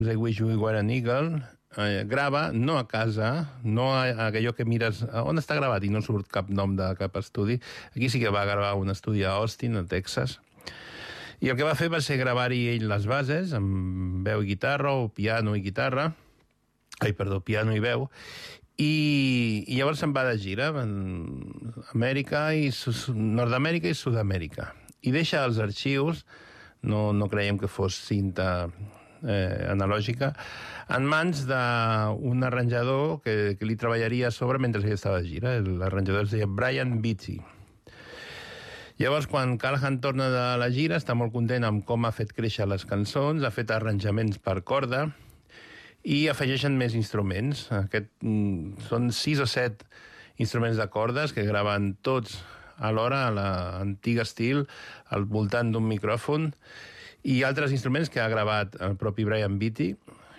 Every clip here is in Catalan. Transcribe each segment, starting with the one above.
I Wish We Were an Eagle, grava, no a casa, no a allò que mires on està gravat i no surt cap nom de cap estudi. Aquí sí que va gravar un estudi a Austin, a Texas. I el que va fer va ser gravar-hi ell les bases, amb veu i guitarra, o piano i guitarra, piano i veu, i llavors se'n va de gira a Amèrica Nord-Amèrica i Sud-amèrica. I deixa els arxius, no creiem que fos cinta analògica, en mans d'un arranjador que li treballaria a sobre mentre ell estava de gira. L'arranjador es deia Brian Beatty. Llavors, quan Callahan torna de la gira, està molt content amb com ha fet créixer les cançons, ha fet arranjaments per corda i afegeixen més instruments. Són 6 o 7 instruments de cordes que graven tots alhora, a l'antic estil, al voltant d'un micròfon, i altres instruments que ha gravat el propi Brian Beatty,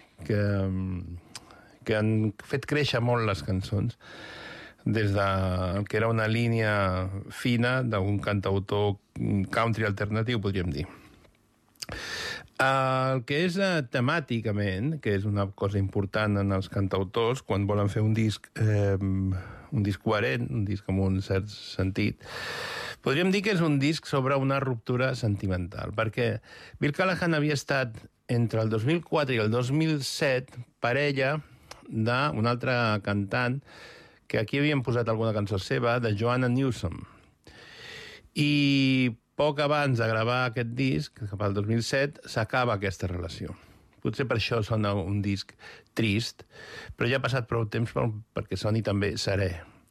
que han fet créixer molt les cançons, des del que era una línia fina d'un cantautor country alternatiu, podríem dir. El que és temàticament, que és una cosa important en els cantautors, quan volen fer un disc coherent, un disc amb un cert sentit, podríem dir que és un disc sobre una ruptura sentimental, perquè Bill Callahan havia estat entre el 2004 i el 2007 parella d'un altre cantant, que aquí havien posat alguna cançó seva, de Joanna Newsom. I poc abans de gravar aquest disc, cap al 2007, s'acaba aquesta relació. Potser per això sona un disc trist, però ja ha passat prou temps perquè soni també serè.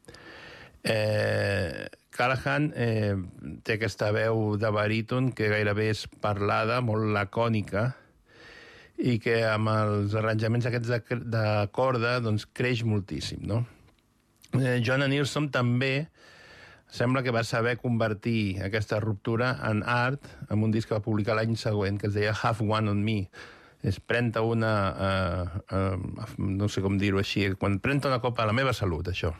Callahan té aquesta veu de baríton que gairebé és parlada, molt lacònica, i que amb els arranjaments aquests de corda doncs creix moltíssim, no? Joanna Newsom també sembla que va saber convertir aquesta ruptura en art amb un disc que va publicar l'any següent, que es deia Have One on Me. Pren-te una... no sé com dir-ho així, pren-te una copa a la meva salut, això.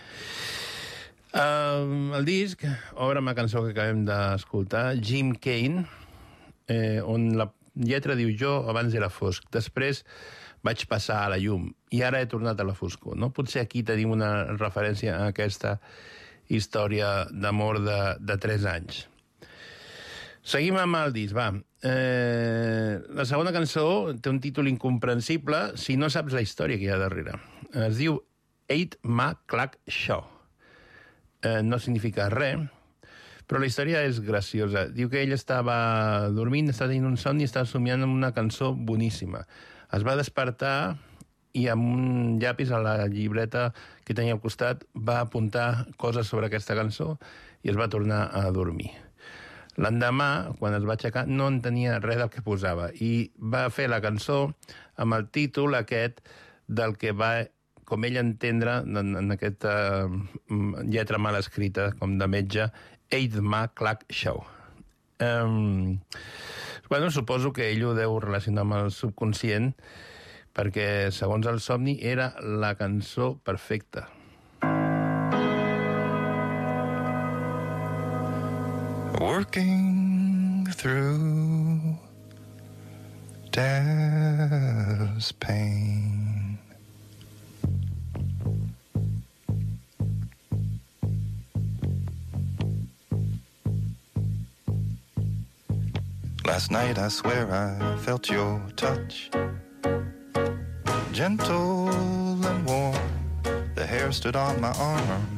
El disc obre amb la cançó que acabem d'escoltar, Jim Kane, on la lletra diu: jo abans era fosc, després vaig passar a la llum i ara he tornat a la foscor. No? Potser aquí tenim una referència a aquesta història d'amor de 3 anys. Seguim amb el disc, va. La segona cançó té un títol incomprensible si no saps la història que hi ha darrere. Es diu 8 Ma Clack Show. No significa res, però la història és graciosa. Diu que ell estava dormint, estava tenint un somni i estava somiant amb una cançó boníssima. Es va despertar i amb un llapis a la llibreta que tenia al costat va apuntar coses sobre aquesta cançó i es va tornar a dormir. L'endemà, quan es va aixecar, no entenia res del que posava i va fer la cançó amb el títol aquest del que va, com ell entendre, en aquesta lletra mal escrita, com de metge, 8 Ma Clack Show. Suposo que ell ho deu relacionar amb el subconscient, perquè, segons el somni, era la cançó perfecta. Working through death's pain, last night I swear I felt your touch, gentle and warm. The hair stood on my arm